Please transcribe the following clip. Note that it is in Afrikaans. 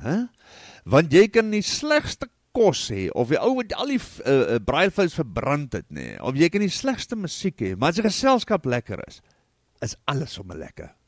hè? Want jy kan die slegste kos hê, of die ou wat al die braaivleis verbrand het, nee, of jy kan die slegste musiek hê, maar as die geselskap lekker is alles sommer lekker.